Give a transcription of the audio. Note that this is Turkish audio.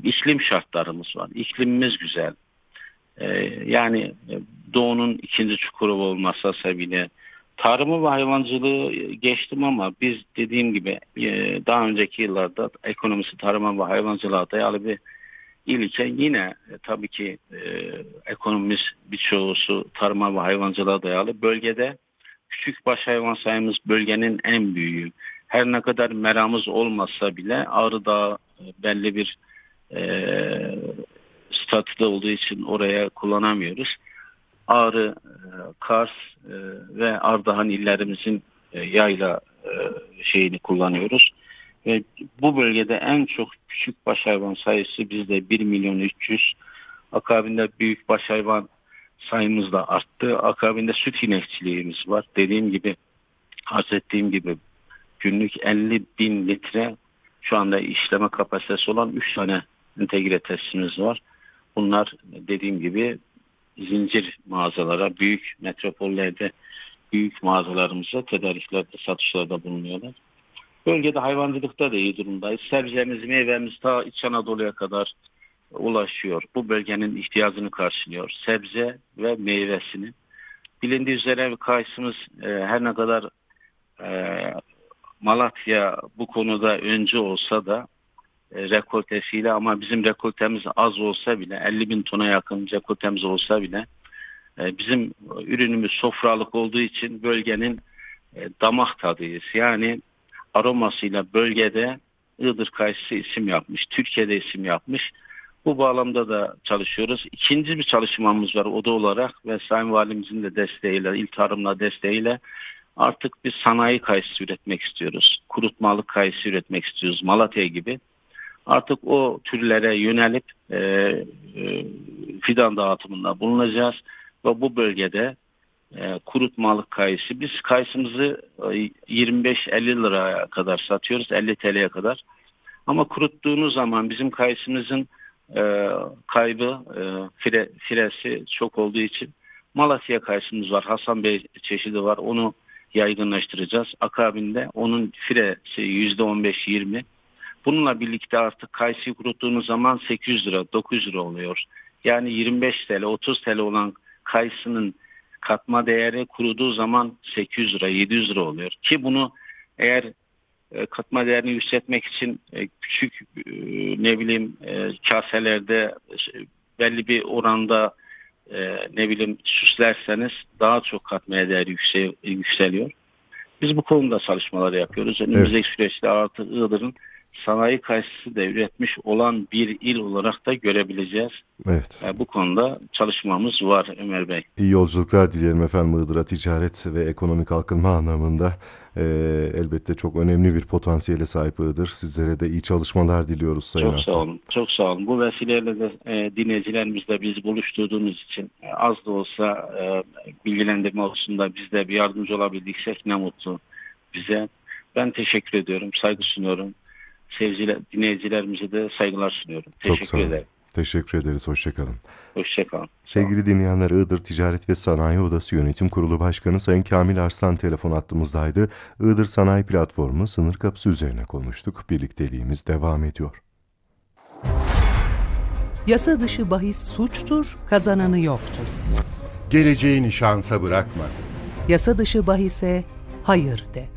iklim şartlarımız var. İklimimiz güzel. Yani doğunun ikinci çukuru olmasa bile tarımı ve hayvancılığı geçtim ama biz dediğim gibi daha önceki yıllarda ekonomisi tarıma ve hayvancılığa dayalı bir il iken yine tabii ki ekonomimiz birçoğusu tarıma ve hayvancılığa dayalı. Bölgede küçükbaş hayvan sayımız bölgenin en büyüğü. Her ne kadar meramız olmasa bile Ağrı Dağı belli bir statüde olduğu için oraya kullanamıyoruz. Ağrı, Kars ve Ardahan illerimizin yayla şeyini kullanıyoruz. Ve bu bölgede en çok küçükbaş hayvan sayısı bizde 1.300.000. Akabinde büyükbaş hayvan sayımız da arttı. Akabinde süt inekçiliğimiz var. Dediğim gibi, arz ettiğim gibi günlük 50.000 litre şu anda işleme kapasitesi olan 3 tane entegre tesisimiz var. Bunlar dediğim gibi zincir mağazalara, büyük metropollerde büyük mağazalarımıza tedariklerde, satışlarda bulunuyorlar. Bölgede hayvancılıkta da iyi durumdayız. Sebzemiz, meyvemiz ta İç Anadolu'ya kadar ulaşıyor. Bu bölgenin ihtiyacını karşılıyor. Sebze ve meyvesini. Bilindiği üzere kayısımız her ne kadar Malatya bu konuda önce olsa da rekoltesiyle, ama bizim rekoltemiz az olsa bile 50.000 tona yakın rekoltemiz olsa bile bizim ürünümüz sofralık olduğu için bölgenin damak tadıyız. Yani aromasıyla bölgede Iğdır kayısı isim yapmış. Türkiye'de isim yapmış. Bu bağlamda da çalışıyoruz. İkinci bir çalışmamız var oda olarak ve Sayın Valimizin de desteğiyle, İl Tarım'la desteğiyle artık bir sanayi kayısı üretmek istiyoruz. Kurutmalık kayısı üretmek istiyoruz. Malatya gibi. Artık o türlere yönelip fidan dağıtımında bulunacağız ve bu bölgede kurutmalık kayısı. Biz kayısımızı 25-50 liraya kadar satıyoruz, 50 TL'ye kadar. Ama kuruttuğunuz zaman bizim kayısımızın kaybı, firesi çok olduğu için Malatya kayısımız var, Hasan Bey çeşidi var. Onu yaygınlaştıracağız. Akabinde onun firesi %15-20. Bununla birlikte artık kayısıyı kuruttuğunuz zaman 800 lira, 900 lira oluyor. Yani 25 TL, 30 TL olan kayısının katma değeri kuruduğu zaman 800 lira, 700 lira oluyor. Ki bunu eğer katma değerini yükseltmek için küçük kaselerde belli bir oranda süslerseniz daha çok katma değeri yükseliyor. Biz bu konuda çalışmaları yapıyoruz. Önümüzdeki süreçte artık Iğdır'ın sanayi kayısısı da üretmiş olan bir il olarak da görebileceğiz. Evet. Bu konuda çalışmamız var Ömer Bey. İyi yolculuklar dileyelim efendim. Iğdır'a ticaret ve ekonomik kalkınma anlamında elbette çok önemli bir potansiyele sahip Iğdır. Sizlere de iyi çalışmalar diliyoruz Sayın Çok sağ Arslan. olun. Çok sağ olun. Bu vesileyle de dinleyicilerimizle biz buluşturduğunuz için az da olsa bilgilendirme olsun biz de bir yardımcı olabildiksek ne mutlu bize. Ben teşekkür ediyorum. Saygı sunuyorum. Dinleyicilerimize de saygılar sunuyorum. Çok sağ Teşekkür olun. ederim. Teşekkür ederiz. Hoşçakalın. Hoşçakalın. Sevgili dinleyenler, Iğdır Ticaret ve Sanayi Odası Yönetim Kurulu Başkanı Sayın Kamil Arslan telefon hattımızdaydı. Iğdır Sanayi Platformu sınır kapısı üzerine konuştuk. Birlikteliğimiz devam ediyor. Yasa dışı bahis suçtur, kazananı yoktur. Geleceğini şansa bırakma. Yasa dışı bahise hayır de.